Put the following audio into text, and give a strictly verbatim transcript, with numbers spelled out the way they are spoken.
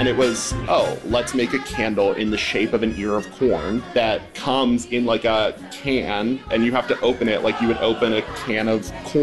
And it was, oh, let's make a candle in the shape of an ear of corn that comes in like a can, and you have to open it like you would open a can of corn.